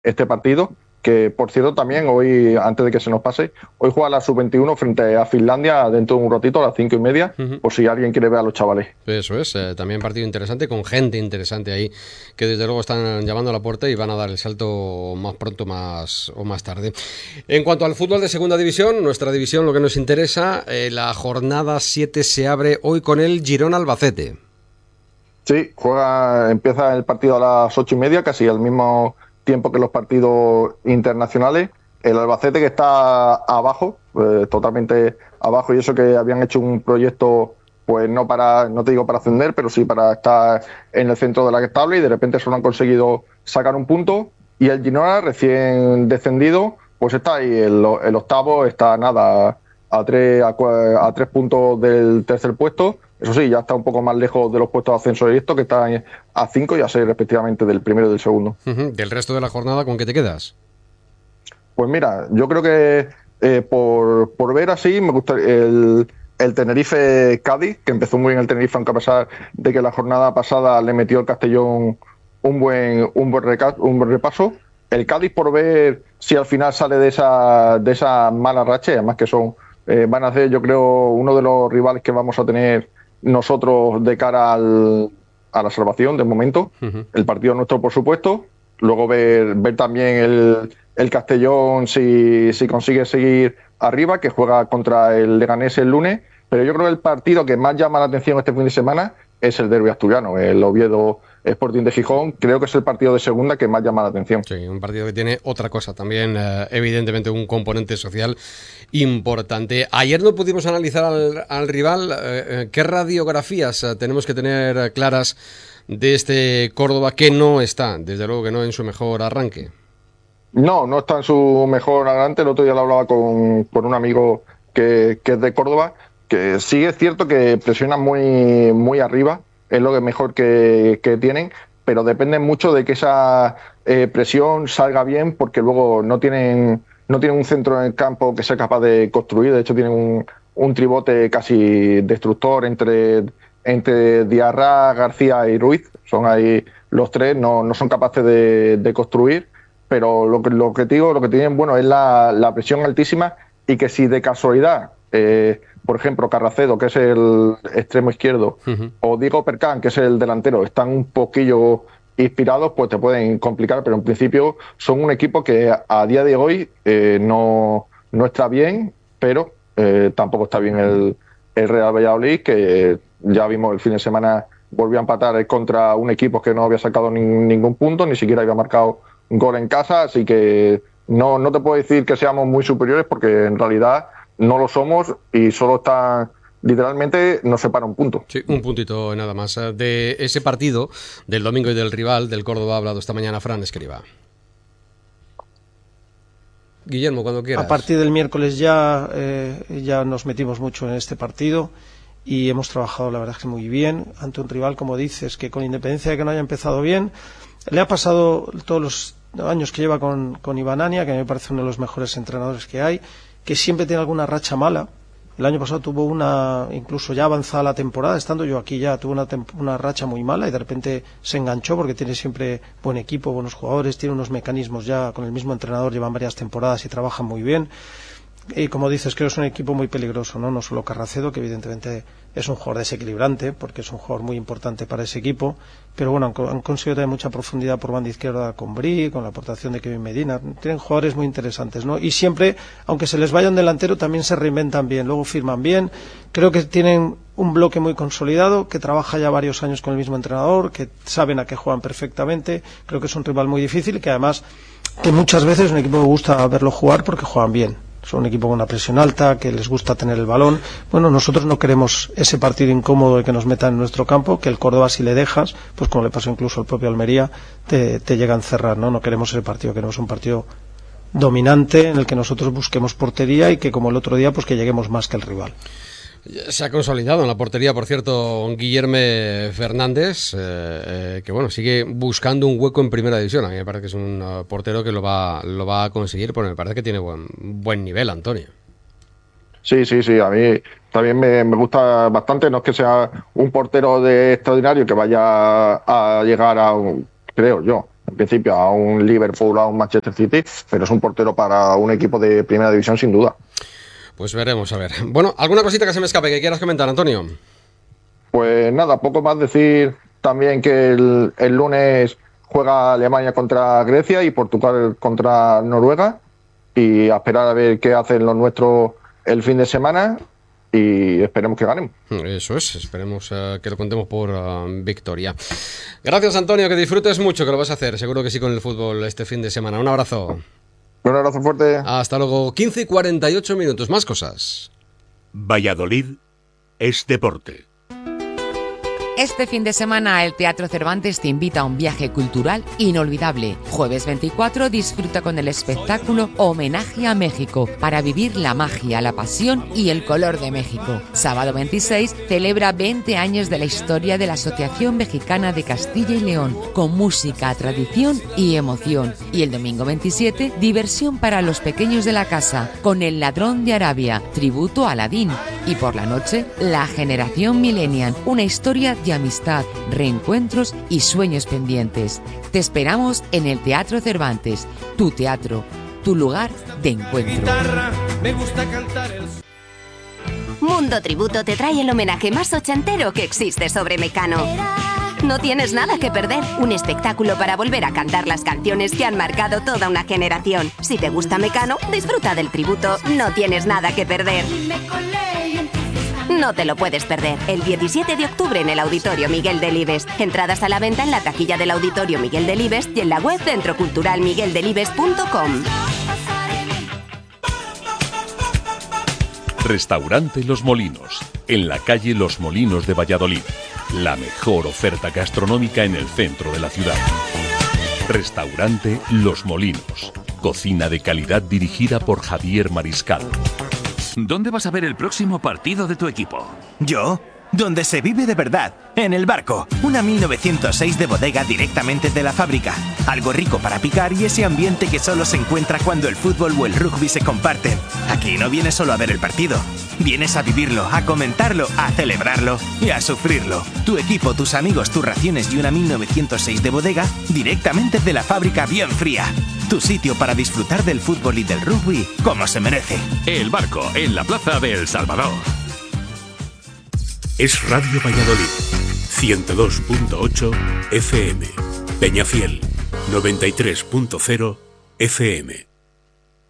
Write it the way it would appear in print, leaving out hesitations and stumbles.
este partido, que por cierto también hoy, antes de que se nos pase, hoy juega la sub-21 frente a Finlandia dentro de un ratito a las 5:30, por si alguien quiere ver a los chavales. Eso es, también partido interesante, con gente interesante ahí, que desde luego están llamando a la puerta y van a dar el salto más pronto o más tarde. En cuanto al fútbol de segunda división, nuestra división, lo que nos interesa, la jornada 7 se abre hoy con el Girona Albacete. Sí, empieza el partido a las 8:30, casi al mismo tiempo que los partidos internacionales. El Albacete, que está abajo, totalmente abajo, y eso que habían hecho un proyecto, pues no te digo para ascender, pero sí para estar en el centro de la tabla, y de repente solo han conseguido sacar un punto. Y el Girona, recién descendido, pues está ahí, el octavo, está nada, a tres puntos del tercer puesto. Eso sí, ya está un poco más lejos de los puestos de ascenso directo, que están a 5 y a 6 respectivamente del primero y del segundo. Del resto de la jornada, ¿con qué te quedas? Pues mira, yo creo que por ver así, me gusta el Tenerife-Cádiz, que empezó muy bien el Tenerife, aunque a pesar de que la jornada pasada le metió el Castellón un buen repaso. El Cádiz, por ver si al final sale de esa mala racha, además que van a ser, yo creo, uno de los rivales que vamos a tener nosotros de cara a la salvación de momento. El partido nuestro, por supuesto. Luego ver también el Castellón si consigue seguir arriba, que juega contra el Leganés el lunes. Pero yo creo que el partido que más llama la atención este fin de semana es el derbi asturiano, el Oviedo Sporting de Gijón. Creo que es el partido de segunda que más llama la atención. Sí, un partido que tiene otra cosa también, evidentemente un componente social importante. Ayer no pudimos analizar al rival. ¿Qué radiografías tenemos que tener claras de este Córdoba, que no está, desde luego que no en su mejor arranque? No está en su mejor arranque. El otro día lo hablaba con un amigo que es de Córdoba, que sí es cierto que presionan muy, muy arriba, es lo que mejor que tienen, pero depende mucho de que esa presión salga bien, porque luego no tienen un centro en el campo que sea capaz de construir. De hecho, tienen un tribote casi destructor entre Diarra, García y Ruiz. Son ahí los tres, no son capaces de construir. Pero lo que te digo, lo que tienen bueno es la presión altísima, y que si de casualidad, por ejemplo, Carracedo, que es el extremo izquierdo, o Diego Percán, que es el delantero, están un poquillo inspirados, pues te pueden complicar, pero en principio son un equipo que a día de hoy no está bien, pero tampoco está bien el Real Valladolid, que ya vimos el fin de semana volvió a empatar contra un equipo que no había sacado ningún punto, ni siquiera había marcado gol en casa, así que no te puedo decir que seamos muy superiores, porque en realidad no lo somos, y solo está, literalmente nos separa un punto. Sí, un puntito nada más. De ese partido del domingo y del rival del Córdoba ha hablado esta mañana Fran Escribá. Guillermo, cuando quieras. A partir del miércoles ya nos metimos mucho en este partido y hemos trabajado, la verdad, es que muy bien ante un rival, como dices, que con independencia de que no haya empezado bien, le ha pasado todos los años que lleva con Iván Ania, que a mí me parece uno de los mejores entrenadores que hay, que siempre tiene alguna racha mala. El año pasado tuvo incluso ya avanzada la temporada, estando yo aquí ya, tuvo una racha muy mala y de repente se enganchó, porque tiene siempre buen equipo, buenos jugadores, tiene unos mecanismos ya con el mismo entrenador, llevan varias temporadas y trabajan muy bien. Y como dices, creo que es un equipo muy peligroso, no solo Carracedo, que evidentemente es un jugador desequilibrante, porque es un jugador muy importante para ese equipo, pero bueno, han conseguido tener mucha profundidad por banda izquierda con Bri, con la aportación de Kevin Medina. Tienen jugadores muy interesantes, ¿no? Y siempre, aunque se les vaya un delantero, también se reinventan bien, luego firman bien. Creo que tienen un bloque muy consolidado, que trabaja ya varios años con el mismo entrenador, que saben a qué juegan perfectamente. Creo que es un rival muy difícil, y que además, que muchas veces es un equipo que me gusta verlo jugar porque juegan bien. Son un equipo con una presión alta, que les gusta tener el balón. Bueno, nosotros no queremos ese partido incómodo de que nos metan en nuestro campo, que el Córdoba, si le dejas, pues como le pasó incluso al propio Almería, te llega a encerrar, ¿no? No queremos ese partido, queremos un partido dominante en el que nosotros busquemos portería y que, como el otro día, pues que lleguemos más que el rival. Se ha consolidado en la portería, por cierto, Guillerme Fernández, que bueno, sigue buscando un hueco en primera división. A mí me parece que es un portero que lo va a conseguir, porque me parece que tiene buen nivel, Antonio. Sí, a mí también me gusta bastante. No es que sea un portero extraordinario que vaya a llegar creo yo, en principio a un Liverpool, a un Manchester City, pero es un portero para un equipo de primera división sin duda. Pues veremos, a ver. Bueno, ¿alguna cosita que se me escape que quieras comentar, Antonio? Pues nada, poco más decir también que el lunes juega Alemania contra Grecia y Portugal contra Noruega, y a esperar a ver qué hacen los nuestros el fin de semana y esperemos que ganen. Eso es, esperemos que lo contemos por victoria. Gracias, Antonio, que disfrutes mucho, que lo vas a hacer, seguro que sí, con el fútbol este fin de semana. Un abrazo. Un abrazo fuerte. Hasta luego. 15:48, más cosas. Valladolid es deporte. Este fin de semana el Teatro Cervantes te invita a un viaje cultural inolvidable. Jueves 24 disfruta con el espectáculo Homenaje a México para vivir la magia, la pasión y el color de México. Sábado 26 celebra 20 años de la historia de la Asociación Mexicana de Castilla y León con música, tradición y emoción. Y el domingo 27 diversión para los pequeños de la casa con El Ladrón de Arabia, tributo a Aladín. Y por la noche La Generación Millennial, una historia de amistad, reencuentros y sueños pendientes. Te esperamos en el Teatro Cervantes, tu teatro, tu lugar de encuentro. Mundo Tributo te trae el homenaje más ochentero que existe sobre Mecano. No tienes nada que perder, un espectáculo para volver a cantar las canciones que han marcado toda una generación. Si te gusta Mecano, disfruta del tributo, no tienes nada que perder. No te lo puedes perder. El 17 de octubre en el Auditorio Miguel Delibes. Entradas a la venta en la taquilla del Auditorio Miguel Delibes y en la web centroculturalmigueldelibes.com. Restaurante Los Molinos, en la calle Los Molinos de Valladolid. La mejor oferta gastronómica en el centro de la ciudad. Restaurante Los Molinos. Cocina de calidad dirigida por Javier Mariscal. ¿Dónde vas a ver el próximo partido de tu equipo? ¿Yo? Donde se vive de verdad, en El Barco, una 1906 de bodega directamente de la fábrica. Algo rico para picar y ese ambiente que solo se encuentra cuando el fútbol o el rugby se comparten. Aquí no vienes solo a ver el partido, vienes a vivirlo, a comentarlo, a celebrarlo y a sufrirlo. Tu equipo, tus amigos, tus raciones y una 1906 de bodega directamente de la fábrica bien fría. Tu sitio para disfrutar del fútbol y del rugby como se merece. El Barco, en la plaza de El Salvador. Es Radio Valladolid, 102.8 FM, Peñafiel, 93.0 FM.